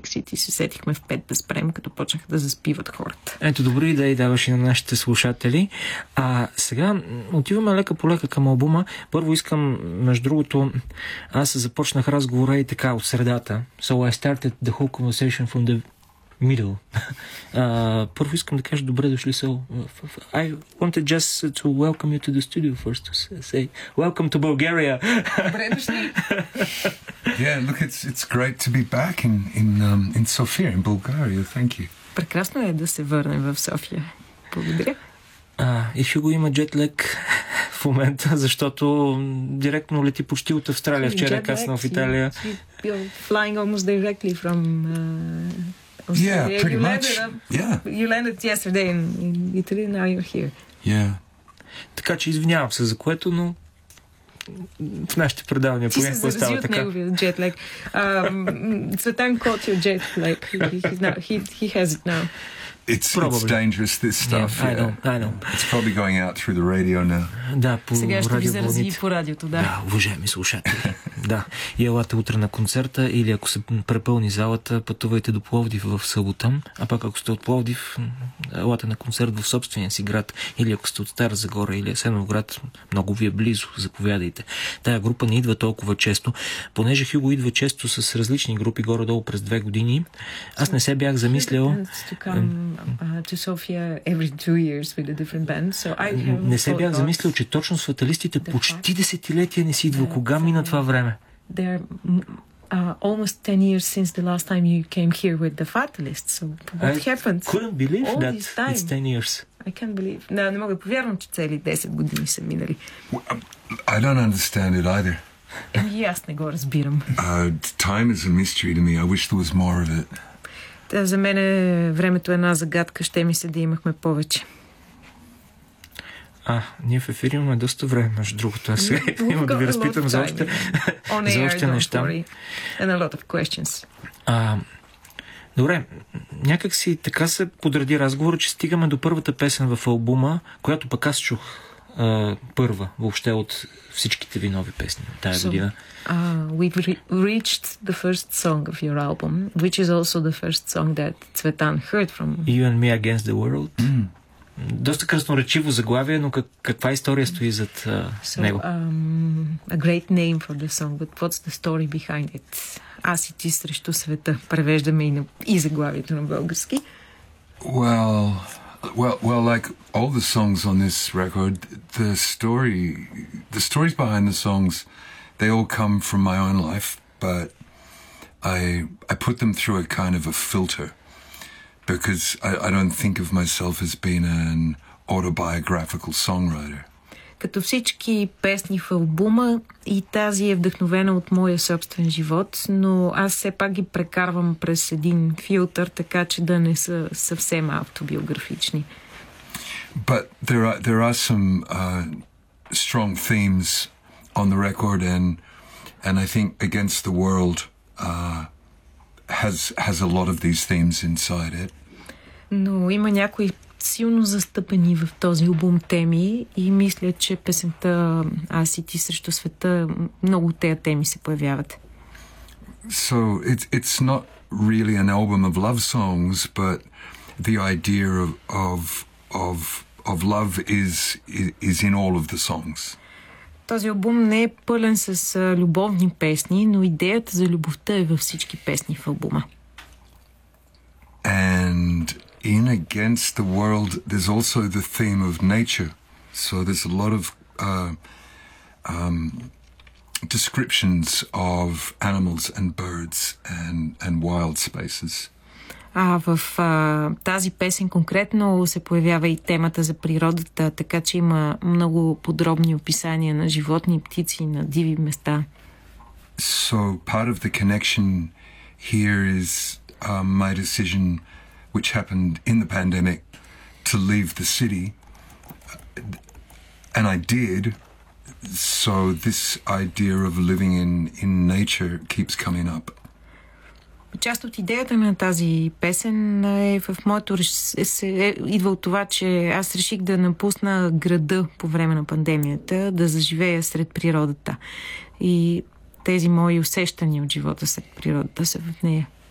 Big City се сетихме в 5 да спрем, като почнаха да заспиват хората. Ето, добри идеи даваш и на нашите слушатели. А сега отиваме лека по лека към албума. Първо искам, между другото, аз започнах разговора и така от средата. So I started the whole conversation from the middle. Първо искам да кажа добре дошли. So I wanted just to welcome you to the studio first to say welcome to Bulgaria. Добре дошли. Yeah, look, it's great to be back in Sofia, in Bulgaria. Thank you. Прекрасно е да се върнем в София. Благодаря. И Хюго има джетлек в момента, защото директно лети почти от Австралия. Вчера е кацнал в Италия. You're flying almost directly from Yeah, pretty much. You landed yesterday in Italy, now you're here. Yeah. Така че извинявам се за което, но в нашите предавания понякога става така. Ти се зарази от неговия джетлек. Цветан caught your jetlag. He has it now. It's dangerous, this stuff. Yeah, I know. It's probably going out through the radio now. Да, по сега ще ви зарази радиовълните. по радиото, да. Да, уважаеми слушатели. Да. И елате утре на концерта, или ако се препълни залата, пътувайте до Пловдив в събота. А пак ако сте от Пловдив, елате на концерт в собствения си град. Или ако сте от Стара Загора или Асеновград, много ви е близо, заповядайте. Тая група не идва толкова често, понеже Хюго идва често с различни групи, горе-долу през 2 години. Аз не се бях замислял... to Sofia every 2 years with a different band. So I не се бях замислил, че точно с фаталистите почти десетилетия не си идва. Кога мина това време? They're almost 10 years since the last time you came here with the Fatalists. So what happened? Couldn't believe all that this time? it's 10 years. I can't believe. Не мога да повярвам, че цели 10 години са минали. I don't understand it either. И аз не го разбирам. Time is a mystery to me. I wish there was more of it. За мен времето е една загадка. Ще ми се да имахме повече. Ние в ефир имаме доста време, между другото. Аз сега имам да ви разпитам за още неща. And a lot of questions. Добре, някак си така се подреди разговор, че стигаме до първата песен в албума, която пък аз чух първа въобще от всичките ви нови песни тая година. We've reached the first song of your album, which is also the first song that Цветан heard from. You and Me Against the World. Доста красноречиво заглавие, но каква история стои зад него? A great name for the song, but what's the story behind it? Аз и ти срещу света. Превеждаме и заглавието на български. Well, like all the songs on this record, the stories behind the songs, they all come from my own life, but I put them through a kind of a filter because I don't think of myself as being an autobiographical songwriter. Като всички песни в албума, и тази е вдъхновена от моя собствен живот, но аз все пак ги прекарвам през един филтър, така че да не са съвсем автобиографични. But there are some strong themes on the record, and I think Against the World has a lot of these themes inside it. Но има някои силно застъпени в този албум теми и мисля, че песента Аз и ти срещу света, много от тези теми се появяват. So it's not really an album of love songs, but the idea of love is in all of the songs. Този албум не е пълен с любовни песни, но идеята за любовта е във всички песни в албума. And in Against the World, there's also the theme of nature. So there's a lot of descriptions of animals and birds and wild spaces. В тази песен конкретно се появява и темата за природата, така че има много подробни описания на животни, птици, на диви места. So part of the connection here is my decision, which happened in the pandemic, to leave the city. And I did. So this idea of living in nature keeps coming up. Част от идеята на тази песен е в моето идва от това, че аз реших да напусна града по време на пандемията, да заживея сред природата. И тези мои усещания от живота сред природата са в нея.